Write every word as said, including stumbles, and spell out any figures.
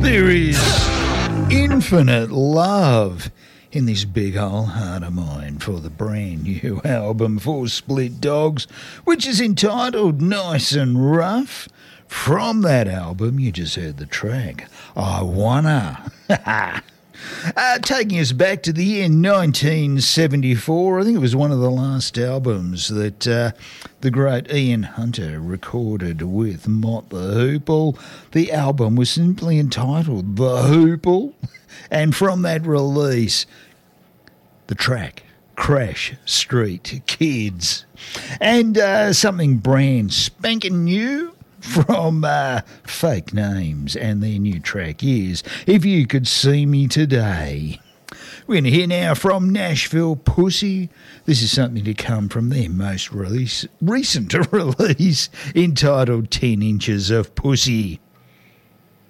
There is infinite love in this big old heart of mine for the brand new album for Split Dogs, which is entitled Nice and Rough. From that album, you just heard the track, I Wanna. Uh, taking us back to the year nineteen seventy-four, I think it was one of the last albums that uh, the great Ian Hunter recorded with Mott the Hoople. The album was simply entitled The Hoople, and from that release, the track, Crash Street Kids. And uh, something brand spanking new from uh, Fake Names, and their new track is If You Could See Me Today. We're going to hear now from Nashville Pussy. This is something to come from their most release, recent release entitled ten inches of Pussy.